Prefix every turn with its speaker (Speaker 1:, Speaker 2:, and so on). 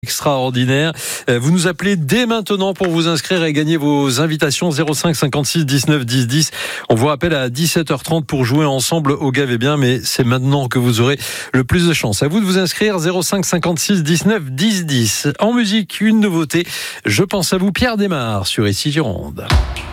Speaker 1: Extraordinaire. Vous nous appelez dès maintenant pour vous inscrire et gagner vos invitations 05 56 19 10 10. On vous rappelle à 17h30 pour jouer ensemble au Gavé Bien, mais c'est maintenant que vous aurez le plus de chance. À vous de vous inscrire 05 56 19 10 10. En musique, une nouveauté. Je pense à vous, Pierre Desmar sur Ici Gironde.